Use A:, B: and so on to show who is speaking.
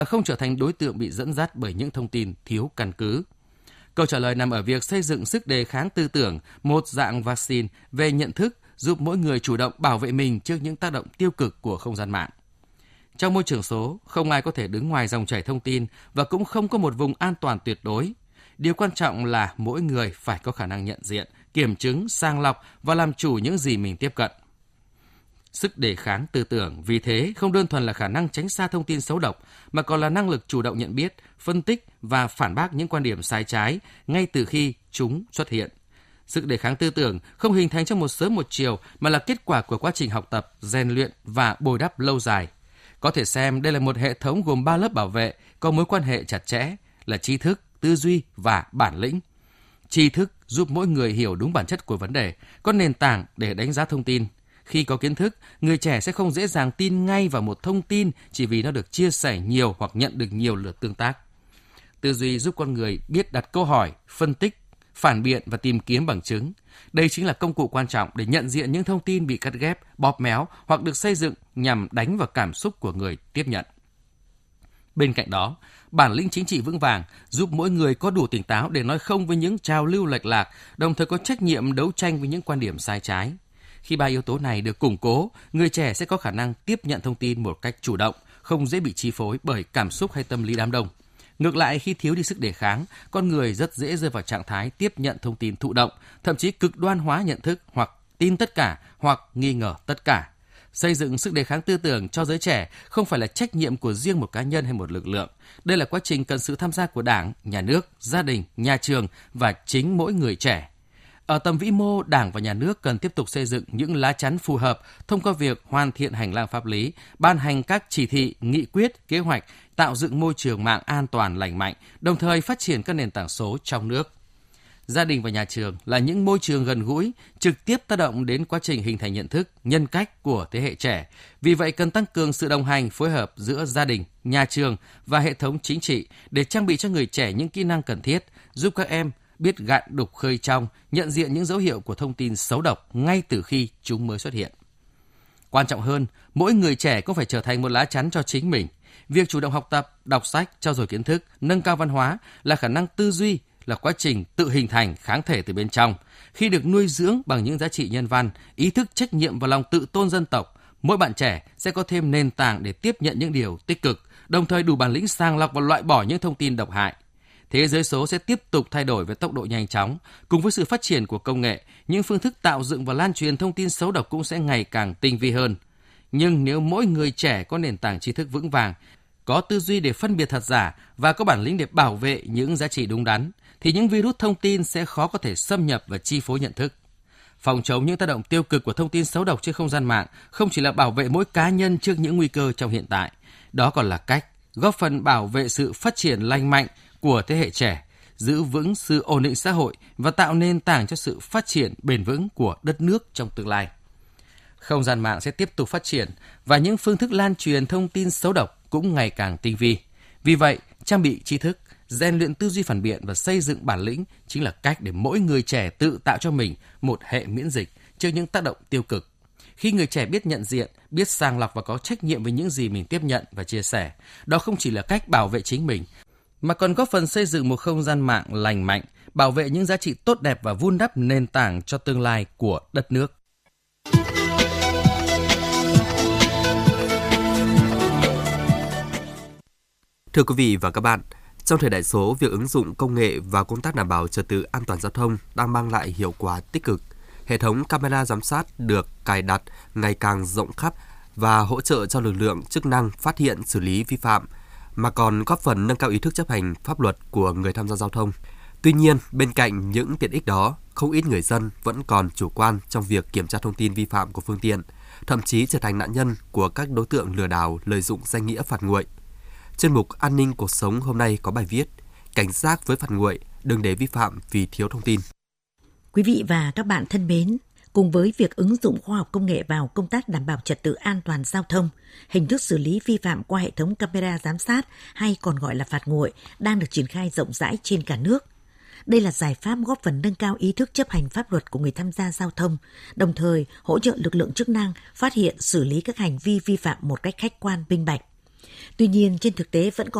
A: không trở thành đối tượng bị dẫn dắt bởi những thông tin thiếu căn cứ. Câu trả lời nằm ở việc xây dựng sức đề kháng tư tưởng, một dạng vaccine về nhận thức giúp mỗi người chủ động bảo vệ mình trước những tác động tiêu cực của không gian mạng. Trong môi trường số, không ai có thể đứng ngoài dòng chảy thông tin và cũng không có một vùng an toàn tuyệt đối. Điều quan trọng là mỗi người phải có khả năng nhận diện, kiểm chứng, sàng lọc và làm chủ những gì mình tiếp cận. Sức đề kháng tư tưởng vì thế không đơn thuần là khả năng tránh xa thông tin xấu độc, mà còn là năng lực chủ động nhận biết, phân tích và phản bác những quan điểm sai trái ngay từ khi chúng xuất hiện. Sức đề kháng tư tưởng không hình thành trong một sớm một chiều mà là kết quả của quá trình học tập, rèn luyện và bồi đắp lâu dài. Có thể xem đây là một hệ thống gồm 3 lớp bảo vệ có mối quan hệ chặt chẽ là tri thức, tư duy và bản lĩnh. Tri thức giúp mỗi người hiểu đúng bản chất của vấn đề, có nền tảng để đánh giá thông tin. Khi có kiến thức, người trẻ sẽ không dễ dàng tin ngay vào một thông tin chỉ vì nó được chia sẻ nhiều hoặc nhận được nhiều lượt tương tác. Tư duy giúp con người biết đặt câu hỏi, phân tích, phản biện và tìm kiếm bằng chứng. Đây chính là công cụ quan trọng để nhận diện những thông tin bị cắt ghép, bóp méo hoặc được xây dựng nhằm đánh vào cảm xúc của người tiếp nhận. Bên cạnh đó, bản lĩnh chính trị vững vàng giúp mỗi người có đủ tỉnh táo để nói không với những trào lưu lệch lạc, đồng thời có trách nhiệm đấu tranh với những quan điểm sai trái. Khi 3 yếu tố này được củng cố, người trẻ sẽ có khả năng tiếp nhận thông tin một cách chủ động, không dễ bị chi phối bởi cảm xúc hay tâm lý đám đông. Ngược lại, khi thiếu đi sức đề kháng, con người rất dễ rơi vào trạng thái tiếp nhận thông tin thụ động, thậm chí cực đoan hóa nhận thức hoặc tin tất cả hoặc nghi ngờ tất cả. Xây dựng sức đề kháng tư tưởng cho giới trẻ không phải là trách nhiệm của riêng một cá nhân hay một lực lượng. Đây là quá trình cần sự tham gia của Đảng, Nhà nước, gia đình, nhà trường và chính mỗi người trẻ. Ở tầm vĩ mô, Đảng và Nhà nước cần tiếp tục xây dựng những lá chắn phù hợp thông qua việc hoàn thiện hành lang pháp lý, ban hành các chỉ thị, nghị quyết, kế hoạch, tạo dựng môi trường mạng an toàn lành mạnh, đồng thời phát triển các nền tảng số trong nước. Gia đình và nhà trường là những môi trường gần gũi, trực tiếp tác động đến quá trình hình thành nhận thức, nhân cách của thế hệ trẻ. Vì vậy cần tăng cường sự đồng hành, phối hợp giữa gia đình, nhà trường và hệ thống chính trị để trang bị cho người trẻ những kỹ năng cần thiết, giúp các em biết gạn đục khơi trong, nhận diện những dấu hiệu của thông tin xấu độc ngay từ khi chúng mới xuất hiện. Quan trọng hơn, mỗi người trẻ cũng phải trở thành một lá chắn cho chính mình. Việc chủ động học tập, đọc sách, trau dồi kiến thức, nâng cao văn hóa là khả năng tư duy, là quá trình tự hình thành kháng thể từ bên trong. Khi được nuôi dưỡng bằng những giá trị nhân văn, ý thức trách nhiệm và lòng tự tôn dân tộc, mỗi bạn trẻ sẽ có thêm nền tảng để tiếp nhận những điều tích cực, đồng thời đủ bản lĩnh sàng lọc và loại bỏ những thông tin độc hại. Thế giới số sẽ tiếp tục thay đổi với tốc độ nhanh chóng. Cùng với sự phát triển của công nghệ, những phương thức tạo dựng và lan truyền thông tin xấu độc cũng sẽ ngày càng tinh vi hơn. Nhưng nếu mỗi người trẻ có nền tảng tri thức vững vàng, có tư duy để phân biệt thật giả và có bản lĩnh để bảo vệ những giá trị đúng đắn, thì những virus thông tin sẽ khó có thể xâm nhập và chi phối nhận thức. Phòng chống những tác động tiêu cực của thông tin xấu độc trên không gian mạng không chỉ là bảo vệ mỗi cá nhân trước những nguy cơ trong hiện tại, đó còn là cách góp phần bảo vệ sự phát triển lành mạnh của thế hệ trẻ, giữ vững sự ổn định xã hội và tạo nền tảng cho sự phát triển bền vững của đất nước trong tương lai. Không gian mạng sẽ tiếp tục phát triển và những phương thức lan truyền thông tin xấu độc cũng ngày càng tinh vi. Vì vậy, trang bị tri thức, rèn luyện tư duy phản biện và xây dựng bản lĩnh chính là cách để mỗi người trẻ tự tạo cho mình một hệ miễn dịch trước những tác động tiêu cực. Khi người trẻ biết nhận diện, biết sàng lọc và có trách nhiệm với những gì mình tiếp nhận và chia sẻ, đó không chỉ là cách bảo vệ chính mình, mà còn góp phần xây dựng một không gian mạng lành mạnh, bảo vệ những giá trị tốt đẹp và vun đắp nền tảng cho tương lai của đất nước.
B: Thưa quý vị và các bạn, trong thời đại số, việc ứng dụng công nghệ và công tác đảm bảo trật tự an toàn giao thông đang mang lại hiệu quả tích cực. Hệ thống camera giám sát được cài đặt ngày càng rộng khắp và hỗ trợ cho lực lượng chức năng phát hiện xử lý vi phạm, mà còn góp phần nâng cao ý thức chấp hành pháp luật của người tham gia giao thông. Tuy nhiên, bên cạnh những tiện ích đó, không ít người dân vẫn còn chủ quan trong việc kiểm tra thông tin vi phạm của phương tiện, thậm chí trở thành nạn nhân của các đối tượng lừa đảo lợi dụng danh nghĩa phạt nguội. Chuyên mục An ninh cuộc sống hôm nay có bài viết Cảnh giác với phạt nguội, đừng để vi phạm vì thiếu thông tin.
C: Quý vị và các bạn thân mến, cùng với việc ứng dụng khoa học công nghệ vào công tác đảm bảo trật tự an toàn giao thông, hình thức xử lý vi phạm qua hệ thống camera giám sát hay còn gọi là phạt nguội đang được triển khai rộng rãi trên cả nước. Đây là giải pháp góp phần nâng cao ý thức chấp hành pháp luật của người tham gia giao thông, đồng thời hỗ trợ lực lượng chức năng phát hiện xử lý các hành vi vi phạm một cách khách quan, minh bạch. Tuy nhiên, trên thực tế vẫn còn